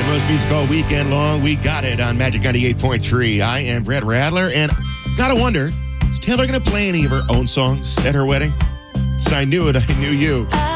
most music all weekend long. We got it on Magic 98.3. I am Brett Radler, and gotta wonder, is Taylor gonna play any of her own songs at her wedding? It's I Knew It, I Knew You.